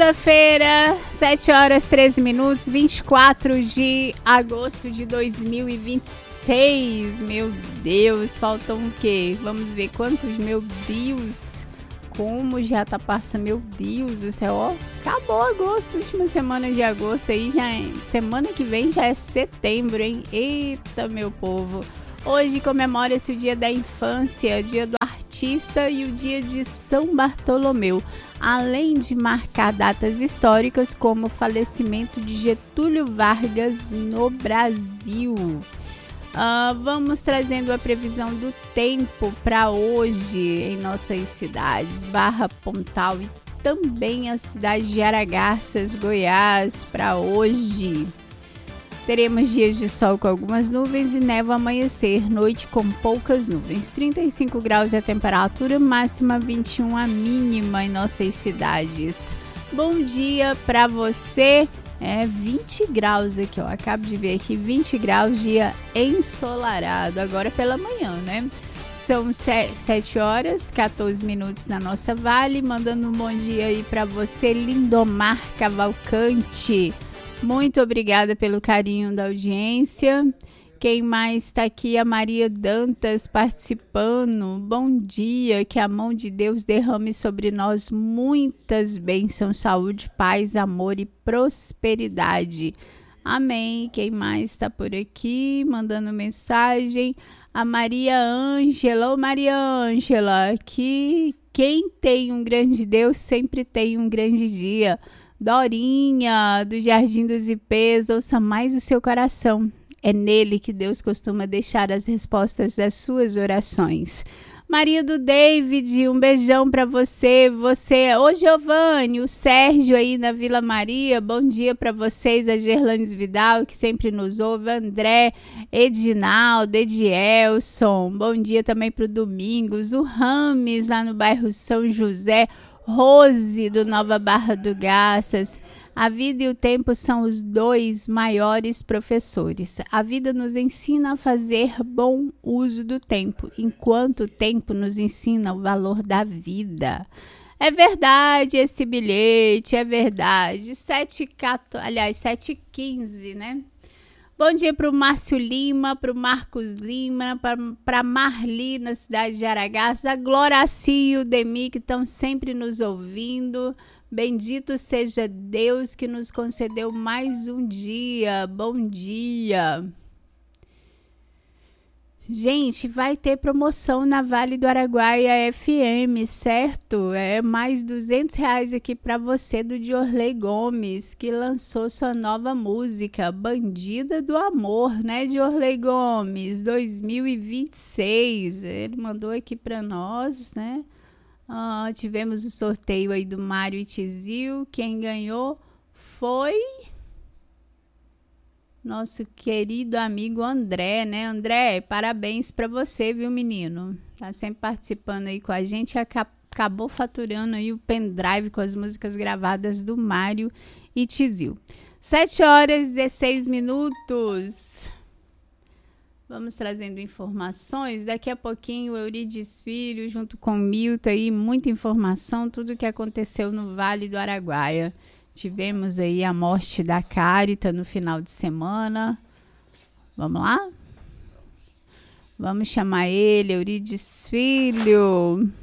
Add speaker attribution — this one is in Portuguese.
Speaker 1: Segunda-feira, 7 horas 13 minutos, 24 de agosto de 2026. Meu Deus, faltam o quê? Vamos ver quantos, meu Deus, como já tá passando, meu Deus do céu, ó, acabou agosto, última semana de agosto aí, semana que vem já é setembro, hein? Eita, meu povo. Hoje comemora-se o Dia da Infância, Dia do Artista e o Dia de São Bartolomeu, além de marcar datas históricas como o falecimento de Getúlio Vargas no Brasil. Vamos trazendo a previsão do tempo para hoje em nossas cidades, Barra, Pontal e também a cidade de Aragarças, Goiás, para hoje. Teremos dias de sol com algumas nuvens e névoa amanhecer, noite com poucas nuvens. 35 graus é a temperatura, máxima 21 a mínima em nossas cidades. Bom dia para você. 20 graus aqui, ó. Acabo de ver aqui, 20 graus, dia ensolarado, agora pela manhã, né? São 7 horas, 14 minutos na nossa Vale. Mandando um bom dia aí para você, Lindomar Cavalcante. Muito obrigada pelo carinho da audiência. Quem mais está aqui? A Maria Dantas participando. Bom dia, que a mão de Deus derrame sobre nós muitas bênçãos, saúde, paz, amor e prosperidade. Amém. Quem mais está por aqui mandando mensagem? A Maria Ângela. Ô Maria Ângela, que quem tem um grande Deus sempre tem um grande dia. Dorinha, do Jardim dos Ipês, ouça mais o seu coração. É nele que Deus costuma deixar as respostas das suas orações. Maria do David, um beijão para você. Ô Giovanni, o Sérgio aí na Vila Maria, bom dia para vocês. A Gerlanes Vidal, que sempre nos ouve. André, Edinaldo, Edielson, bom dia também para o Domingos. O Rames, lá no bairro São José. Rose, do Nova Barra do Garças. A vida e o tempo são os dois maiores professores. A vida nos ensina a fazer bom uso do tempo, enquanto o tempo nos ensina o valor da vida. É verdade esse bilhete, é verdade. 7h15, né? Bom dia para o Márcio Lima, para o Marcos Lima, para Marli, na cidade de Aragaças, a Gloraci e o Demi, que estão sempre nos ouvindo. Bendito seja Deus que nos concedeu mais um dia. Bom dia. Gente, vai ter promoção na Vale do Araguaia FM, certo? É mais R$200 aqui para você, do Diorley Gomes, que lançou sua nova música, Bandida do Amor, né, Diorley Gomes, 2026. Ele mandou aqui para nós, né? Tivemos o sorteio aí do Mário e Tizil. Quem ganhou foi nosso querido amigo André, né? André, parabéns para você, viu, menino? Tá sempre participando aí com a gente. Acabou faturando aí o pendrive com as músicas gravadas do Mário e Tizil. 7 horas e 16 minutos. Vamos trazendo informações. Daqui a pouquinho o Eurides Filho, junto com o Milton, aí, muita informação, tudo o que aconteceu no Vale do Araguaia. Tivemos aí a morte da Cárita no final de semana. Vamos lá? Vamos chamar ele, Eurides Filho.